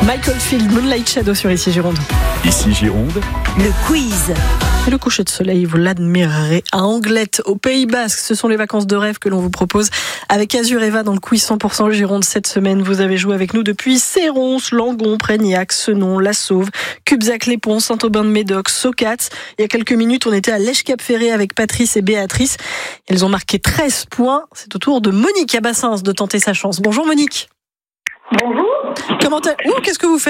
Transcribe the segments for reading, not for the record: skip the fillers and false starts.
Michael Field, Moonlight Shadow sur Ici Gironde. Ici Gironde, le quiz. Et le coucher de soleil, vous l'admirerez à Anglette, au Pays Basque. Ce sont les vacances de rêve que l'on vous propose avec Azur Eva dans le quiz 100% Gironde. Cette semaine, vous avez joué avec nous depuis Cérons, Langon, Prégnac, Senon, La Sauve, Cubzac-les-Ponts, Saint-Aubin-de-Médoc, Socats. Il y a quelques minutes, on était à Lèche-Cap-Ferré avec Patrice et Béatrice. Elles ont marqué 13 points. C'est au tour de Monique à Bassins de tenter sa chance. Bonjour Monique. Bonjour. Qu'est-ce que vous faites ?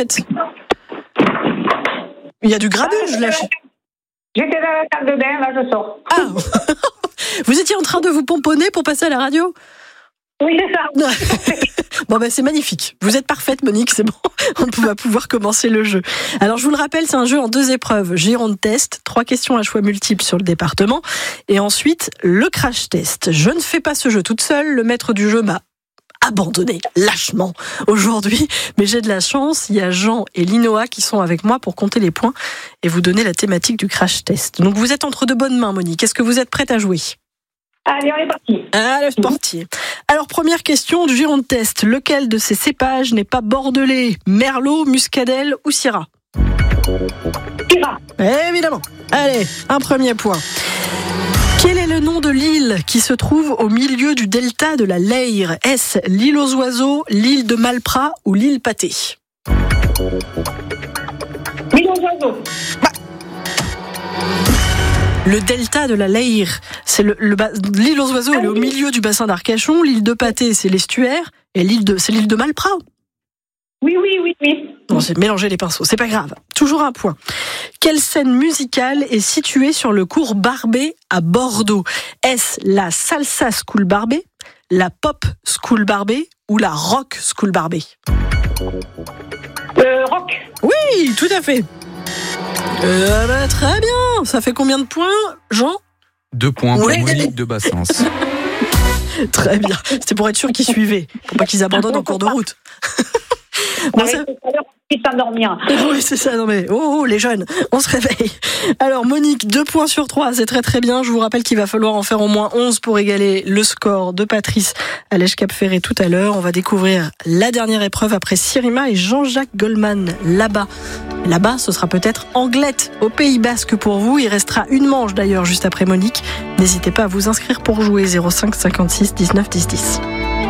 Il y a du grabuge là. J'étais dans la salle de bain, là je sors. Ah. Vous étiez en train de vous pomponner pour passer à la radio ? Oui, c'est ça. Bon c'est magnifique. Vous êtes parfaite Monique, c'est bon. On va pouvoir commencer le jeu. Alors je vous le rappelle, c'est un jeu en 2 épreuves. Gironde Test, 3 questions à choix multiples sur le département. Et ensuite, le crash test. Je ne fais pas ce jeu toute seule. Le maître du jeu m'a abandonné lâchement aujourd'hui, mais j'ai de la chance, il y a Jean et Linoa qui sont avec moi pour compter les points et vous donner la thématique du crash test. Donc vous êtes entre de bonnes mains Monique, est-ce que vous êtes prête à jouer ? Allez, on est parti. Allez, c'est parti. Alors première question du Gironde Test, lequel de ces cépages n'est pas bordelais ? Merlot, muscadelle ou syrah ? Syrah. Évidemment. Allez, un premier point. Quel est le nom de l'île qui se trouve au milieu du delta de la Leyre ? Est-ce l'île aux oiseaux, l'île de Malprat ou l'île Pâté ? L'île aux oiseaux. Le delta de la Leyre, c'est l'île aux oiseaux, elle est au milieu du bassin d'Arcachon. L'île de Pâté, c'est l'estuaire. Et c'est l'île de Malprat. Oui. Non, c'est mélanger les pinceaux, c'est pas grave. Toujours un point. Quelle scène musicale est située sur le cours Barbet à Bordeaux ? Est-ce la Salsa School Barbet, la Pop School Barbet ou la Rock School Barbet ? Rock. Oui, tout à fait. Très bien. Ça fait combien de points, Jean ? 2 points pour Oui. Monique de Bassins. Très bien. C'était pour être sûr qu'ils suivaient, pour pas qu'ils abandonnent en cours de route. Bon, ça... s'endormir. Oui, c'est ça. Non mais les jeunes, on se réveille. Alors Monique, 2 points sur 3, c'est très très bien. Je vous rappelle qu'il va falloir en faire au moins 11 pour égaler le score de Patrice à Lèche-Cap-Ferré tout à l'heure. On va découvrir la dernière épreuve après Sirima et Jean-Jacques Goldman. Là-bas, ce sera peut-être Anglette au Pays Basque pour vous. Il restera une manche d'ailleurs juste après Monique. N'hésitez pas à vous inscrire pour jouer 05 56 19 10 10.